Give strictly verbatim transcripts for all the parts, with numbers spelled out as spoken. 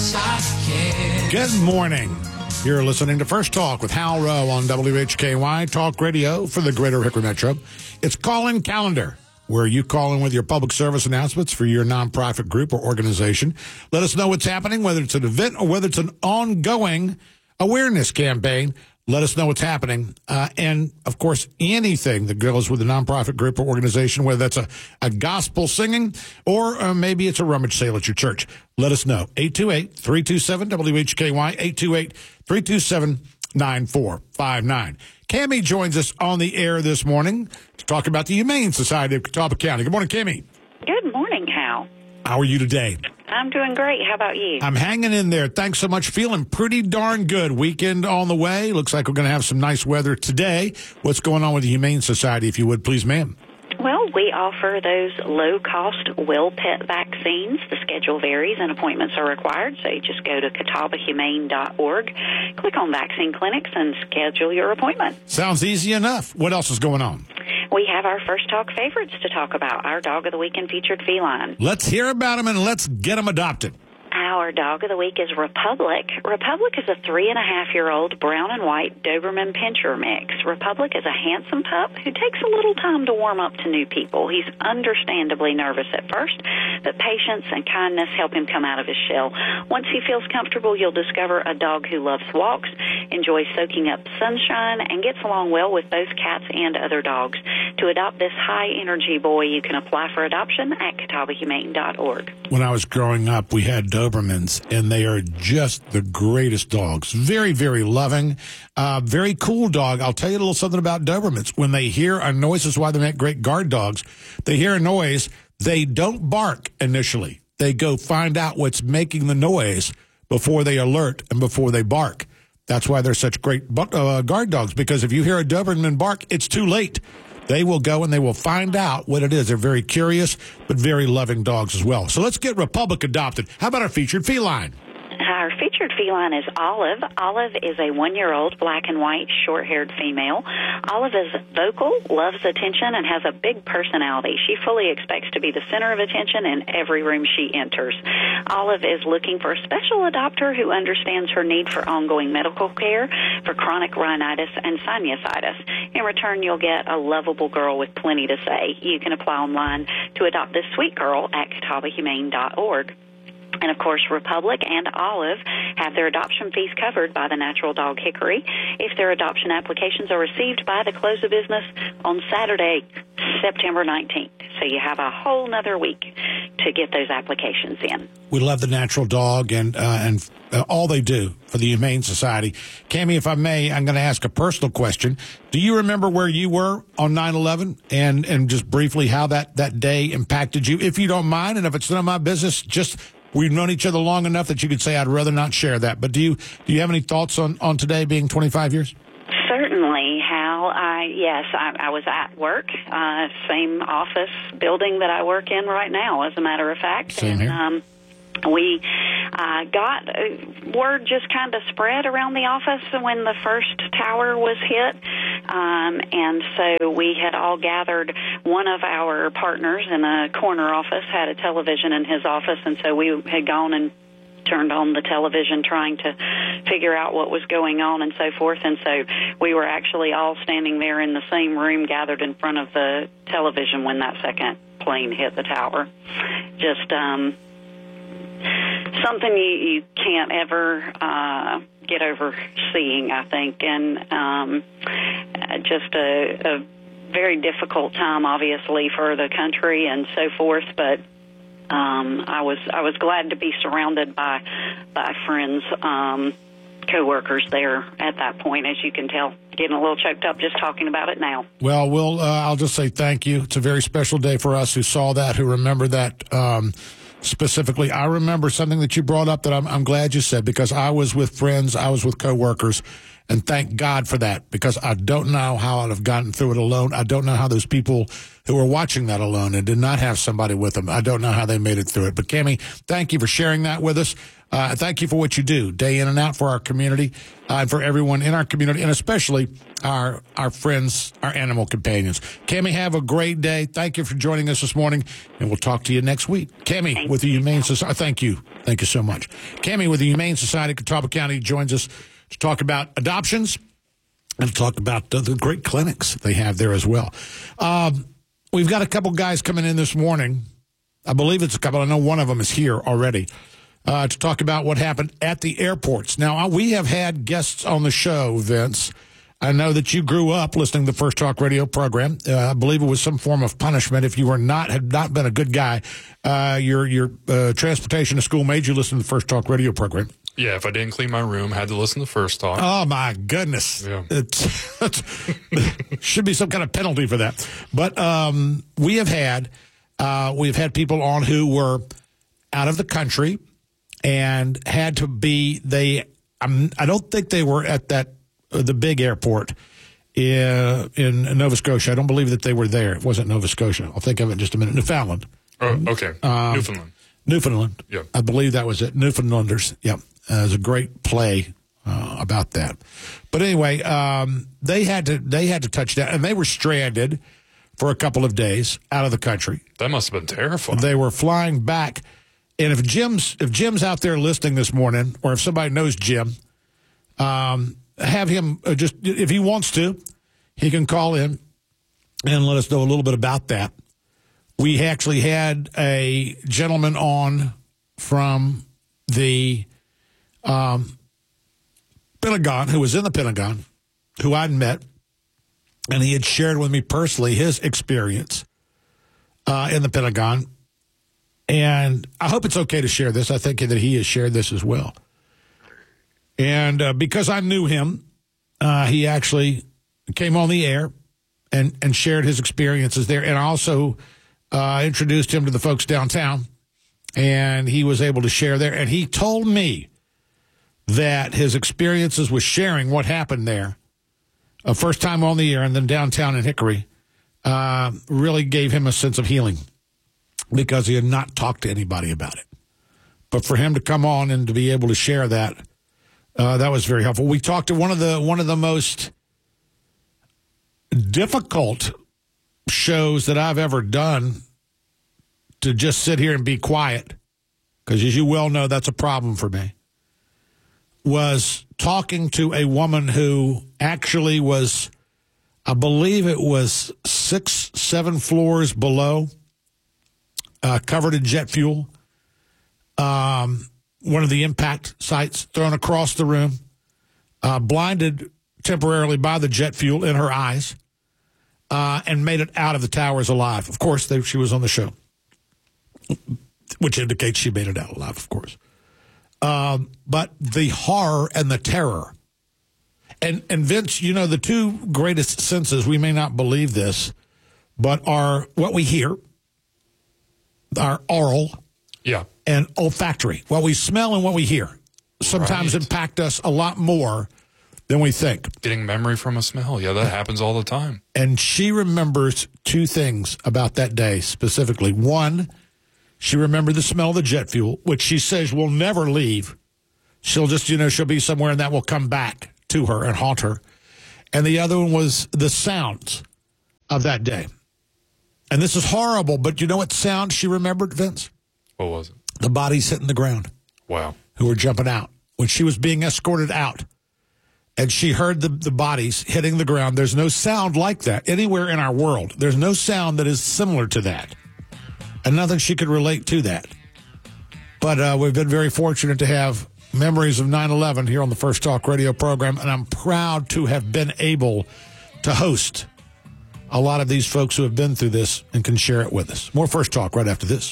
yes I can. Good morning. You're listening to First Talk with Hal Rowe on W H K Y Talk Radio for the Greater Hickory Metro. It's Call-In Calendar, where you call in with your public service announcements for your nonprofit group or organization. Let us know what's happening, whether it's an event or whether it's an ongoing awareness campaign. Let us know what's happening. Uh, and, of course, anything that goes with a nonprofit group or organization, whether that's a, a gospel singing or uh, maybe it's a rummage sale at your church. Let us know. eight two eight, three two seven, W H K Y, eight two eight, three two seven, nine four five nine. Cammie joins us on the air this morning to talk about the Humane Society of Catawba County. Good morning, Cammie. Good morning, Hal. How are you today? I'm doing great. How about you? I'm hanging in there. Thanks so much. Feeling pretty darn good. Weekend on the way. Looks like we're going to have some nice weather today. What's going on with the Humane Society, if you would, please, ma'am? Well, we offer those low-cost well pet vaccines. The schedule varies and appointments are required, so you just go to catawba humane dot org, click on vaccine clinics, and schedule your appointment. Sounds easy enough. What else is going on? We have our First Talk favorites to talk about, our Dog of the Week and featured feline. Let's hear about them and let's get them adopted. Our dog of the week is Republic. Republic is a three-and-a-half-year-old brown and white Doberman Pinscher mix. Republic is a handsome pup who takes a little time to warm up to new people. He's understandably nervous at first, but patience and kindness help him come out of his shell. Once he feels comfortable, you'll discover a dog who loves walks, enjoys soaking up sunshine, and gets along well with both cats and other dogs. To adopt this high-energy boy, you can apply for adoption at catawba humane dot org. When I was growing up, we had Dobermans, and they are just the greatest dogs. Very, very loving, uh, very cool dog. I'll tell you a little something about Dobermans. When they hear a noise, this is why they make great guard dogs. They hear a noise, they don't bark initially. They go find out what's making the noise before they alert and before they bark. That's why they're such great uh, guard dogs, because if you hear a Doberman bark, it's too late. They will go and they will find out what it is. They're very curious, but very loving dogs as well. So let's get Republic adopted. How about our featured feline? Our featured feline is Olive. Olive is a one-year-old black and white short-haired female. Olive is vocal, loves attention, and has a big personality. She fully expects to be the center of attention in every room she enters. Olive is looking for a special adopter who understands her need for ongoing medical care for chronic rhinitis and sinusitis. In return, you'll get a lovable girl with plenty to say. You can apply online to adopt this sweet girl at catawba humane dot org. And, of course, Republic and Olive have their adoption fees covered by the Natural Dog Hickory if their adoption applications are received by the close of business on Saturday, September nineteenth. So you have a whole nother week to get those applications in. We love the Natural Dog and uh, and uh, all they do for the Humane Society. Cammie, if I may, I'm going to ask a personal question. Do you remember where you were on nine eleven and, and just briefly how that, that day impacted you? If you don't mind, and if it's none of my business, just... We've known each other long enough that you could say I'd rather not share that. But do you do you have any thoughts on, on today being twenty-five years? Certainly, Hal. I, yes, I, I was at work, uh, same office building that I work in right now, as a matter of fact. Same here. And, um, we uh, got uh, word just kind of spread around the office when the first tower was hit. Um, and so we had all gathered. One of our partners in a corner office had a television in his office, and so we had gone and turned on the television trying to figure out what was going on and so forth. And so we were actually all standing there in the same room gathered in front of the television when that second plane hit the tower. Just um, something you, you can't ever uh, get over seeing, I think, and um, just a, a very difficult time, obviously, for the country and so forth, but Um, I was I was glad to be surrounded by by friends, um, coworkers there at that point. As you can tell, getting a little choked up just talking about it now. Well, we'll uh, I'll just say thank you. It's a very special day for us who saw that, who remember that um, specifically. I remember something that you brought up that I'm, I'm glad you said, because I was with friends, I was with coworkers, And thank God for that, because I don't know how I'd have gotten through it alone. I don't know how those people who were watching that alone and did not have somebody with them, I don't know how they made it through it. But, Cammie, thank you for sharing that with us. Uh, thank you for what you do day in and out for our community uh, and for everyone in our community, and especially our our friends, our animal companions. Cammie, have a great day. Thank you for joining us this morning, and we'll talk to you next week. Cammie thank with the you. Humane Society. Thank you. Thank you so much. Cammie with the Humane Society of Catawba County joins us to talk about adoptions and to talk about uh, the great clinics they have there as well. Um, we've got a couple guys coming in this morning. I believe it's a couple. I know one of them is here already. Uh, to talk about what happened at the airports. Now, we have had guests on the show, Vince. I know that you grew up listening to the First Talk radio program. Uh, I believe it was some form of punishment. If you were not, had not been a good guy, uh, your your uh, transportation to school made you listen to the First Talk radio program. Yeah, if I didn't clean my room, had to listen to First Talk. Oh, my goodness. Yeah. It's, it's, should be some kind of penalty for that. But um, we have had, uh, we've had people on who were out of the country and had to be, they, I'm, I don't think they were at that, uh, the big airport in, in Nova Scotia. I don't believe that they were there. It wasn't Nova Scotia. I'll think of it in just a minute. Newfoundland. Oh, okay. Um, Newfoundland. Newfoundland. Yeah. I believe that was it. Newfoundlanders. Yep. Uh, it was a great play uh, about that. But anyway, um, they had to, they had to touch down, and they were stranded for a couple of days out of the country. That must have been terrifying. They were flying back. And if Jim's if Jim's out there listening this morning, or if somebody knows Jim, um, have him uh, just, if he wants to, he can call in and let us know a little bit about that. We actually had a gentleman on from the um, Pentagon, who was in the Pentagon, who I'd met, and he had shared with me personally his experience uh, in the Pentagon. And I hope it's okay to share this. I think that he has shared this as well. And uh, because I knew him, uh, he actually came on the air and, and shared his experiences there. And I also uh, introduced him to the folks downtown, and he was able to share there. And he told me that his experiences with sharing what happened there, uh, first time on the air and then downtown in Hickory, uh, really gave him a sense of healing, because he had not talked to anybody about it. But for him to come on and to be able to share that, uh, that was very helpful. We talked to one of the one of the most difficult shows that I've ever done, to just sit here and be quiet, because as you well know, that's a problem for me, was talking to a woman who actually was, I believe it was six, seven floors below, Uh, covered in jet fuel, um, one of the impact sites thrown across the room, uh, blinded temporarily by the jet fuel in her eyes, uh, and made it out of the towers alive. Of course, they, she was on the show, which indicates she made it out alive, of course. Um, but the horror and the terror. And, and Vince, you know, the two greatest senses, we may not believe this, but are what we hear, our oral, yeah, and olfactory. What we smell and what we hear sometimes Right. impact us a lot more than we think. Getting memory from a smell. Yeah, that happens all the time. And she remembers two things about that day specifically. One, she remembered the smell of the jet fuel, which she says will never leave. She'll just, you know, she'll be somewhere and that will come back to her and haunt her. And the other one was the sounds of that day. And this is horrible, but you know what sound she remembered, Vince? What was it? The bodies hitting the ground. Wow. Who were jumping out. When she was being escorted out, and she heard the, the bodies hitting the ground, there's no sound like that anywhere in our world. There's no sound that is similar to that. And nothing she could relate to that. But uh, we've been very fortunate to have memories of nine eleven here on the First Talk radio program, and I'm proud to have been able to host a lot of these folks who have been through this and can share it with us. More First Talk right after this.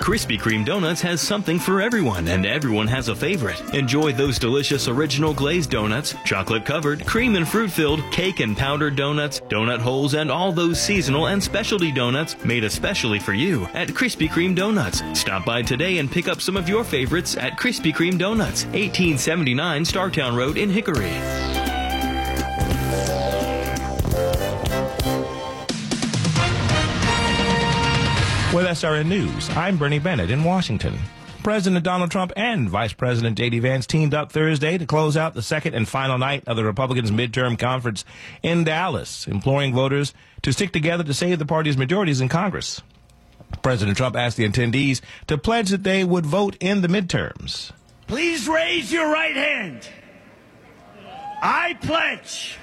Krispy Kreme Donuts has something for everyone, and everyone has a favorite. Enjoy those delicious original glazed donuts, chocolate-covered, cream and fruit-filled, cake and powdered donuts, donut holes, and all those seasonal and specialty donuts made especially for you at Krispy Kreme Donuts. Stop by today and pick up some of your favorites at Krispy Kreme Donuts, eighteen seventy-nine Startown Road in Hickory. With S R N News, I'm Bernie Bennett in Washington. President Donald Trump and Vice President J D Vance teamed up Thursday to close out the second and final night of the Republicans' midterm conference in Dallas, imploring voters to stick together to save the party's majorities in Congress. President Trump asked the attendees to pledge that they would vote in the midterms. Please raise your right hand. I pledge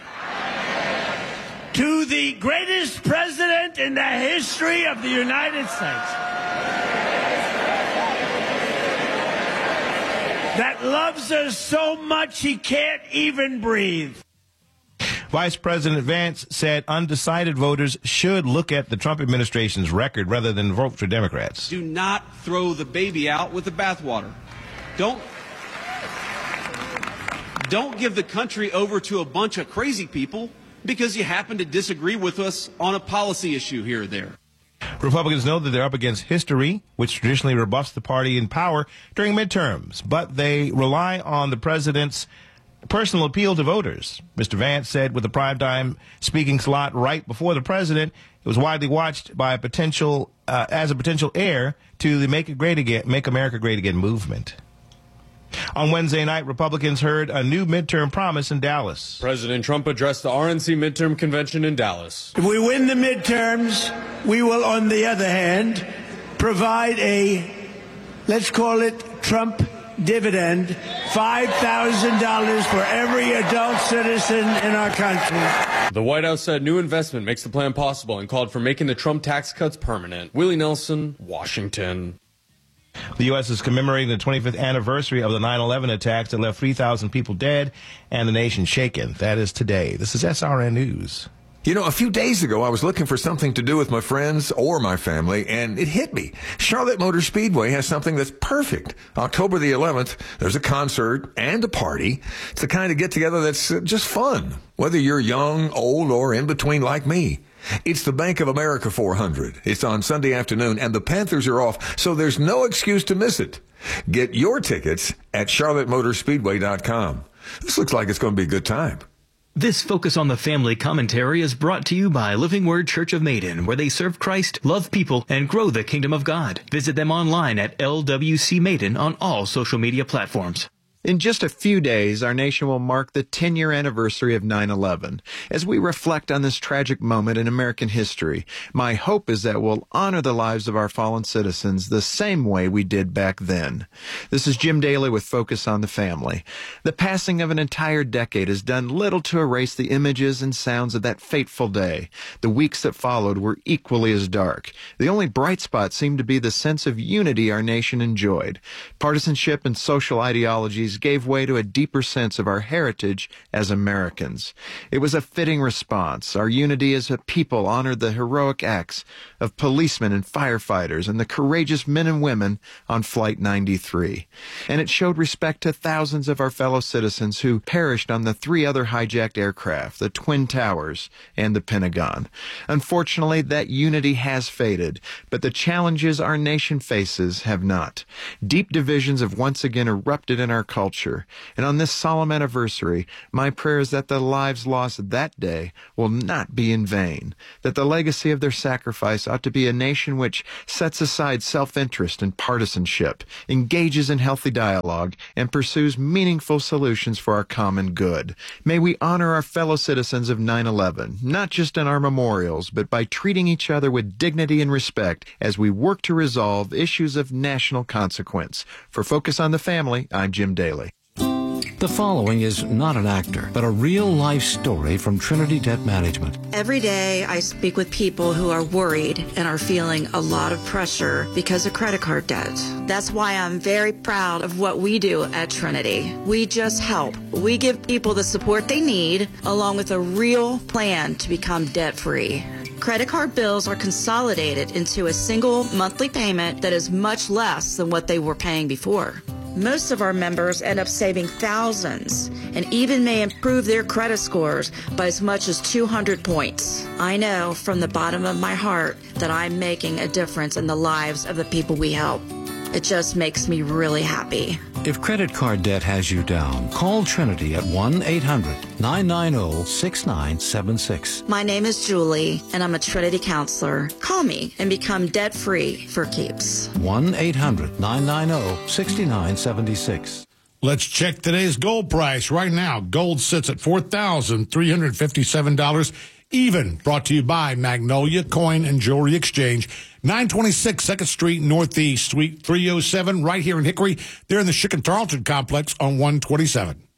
to the greatest president in the history of the United States that loves us so much he can't even breathe. Vice President Vance said undecided voters should look at the Trump administration's record rather than vote for Democrats. Do not throw the baby out with the bathwater. Don't Don't give the country over to a bunch of crazy people because you happen to disagree with us on a policy issue here or there. Republicans know that they're up against history, which traditionally rebuffs the party in power during midterms, but they rely on the president's personal appeal to voters. Mister Vance said with the primetime speaking slot right before the president, it was widely watched by a potential uh, as a potential heir to the Make It Great Again, Make America Great Again movement. On Wednesday night, Republicans heard a new midterm promise in Dallas. President Trump addressed the R N C midterm convention in Dallas. If we win the midterms, we will, on the other hand, provide a, let's call it Trump dividend, five thousand dollars for every adult citizen in our country. The White House said new investment makes the plan possible and called for making the Trump tax cuts permanent. Willie Nelson, Washington. The U S is commemorating the twenty-fifth anniversary of the nine eleven attacks that left three thousand people dead and the nation shaken. That is today. This is S R N News. You know, a few days ago, I was looking for something to do with my friends or my family, and it hit me. Charlotte Motor Speedway has something that's perfect. October the eleventh, there's a concert and a party. It's the kind of get-together that's uh, just fun, whether you're young, old, or in between like me. It's the Bank of America four hundred. It's on Sunday afternoon, and the Panthers are off, so there's no excuse to miss it. Get your tickets at charlotte motor speedway dot com. This looks like it's going to be a good time. This Focus on the Family commentary is brought to you by Living Word Church of Maiden, where they serve Christ, love people, and grow the kingdom of God. Visit them online at L W C Maiden on all social media platforms. In just a few days, our nation will mark the ten-year anniversary of nine eleven. As we reflect on this tragic moment in American history, my hope is that we'll honor the lives of our fallen citizens the same way we did back then. This is Jim Daly with Focus on the Family. The passing of an entire decade has done little to erase the images and sounds of that fateful day. The weeks that followed were equally as dark. The only bright spot seemed to be the sense of unity our nation enjoyed. Partisanship and social ideologies gave way to a deeper sense of our heritage as Americans. It was a fitting response. Our unity as a people honored the heroic acts of policemen and firefighters and the courageous men and women on Flight ninety-three. And it showed respect to thousands of our fellow citizens who perished on the three other hijacked aircraft, the Twin Towers and the Pentagon. Unfortunately, that unity has faded, but the challenges our nation faces have not. Deep divisions have once again erupted in our culture. Culture. And on this solemn anniversary, my prayer is that the lives lost that day will not be in vain, that the legacy of their sacrifice ought to be a nation which sets aside self-interest and partisanship, engages in healthy dialogue, and pursues meaningful solutions for our common good. May we honor our fellow citizens of nine eleven, not just in our memorials, but by treating each other with dignity and respect as we work to resolve issues of national consequence. For Focus on the Family, I'm Jim Daly. The following is not an actor, but a real-life story from Trinity Debt Management. Every day I speak with people who are worried and are feeling a lot of pressure because of credit card debt. That's why I'm very proud of what we do at Trinity. We just help. We give people the support they need, along with a real plan to become debt-free. Credit card bills are consolidated into a single monthly payment that is much less than what they were paying before. Most of our members end up saving thousands and even may improve their credit scores by as much as two hundred points. I know from the bottom of my heart that I'm making a difference in the lives of the people we help. It just makes me really happy. If credit card debt has you down, call Trinity at one eight hundred nine nine zero six nine seven six. My name is Julie, and I'm a Trinity counselor. Call me and become debt-free for keeps. one eight hundred nine nine zero six nine seven six. Let's check today's gold price right now. Gold sits at four thousand three hundred fifty-seven dollars even. Brought to you by Magnolia Coin and Jewelry Exchange. nine twenty-six second Street Northeast, Suite three oh seven, right here in Hickory. They're in the Chicken Tarleton Complex on one twenty-seven.